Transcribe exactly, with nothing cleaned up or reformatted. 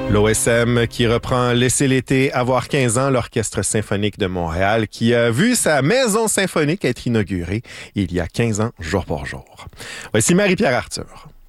L'O S M qui reprend Laissez l'été avoir quinze ans, l'Orchestre symphonique de Montréal qui a vu sa maison symphonique être inaugurée il y a quinze ans, jour pour jour. Voici Marie-Pierre Arthur.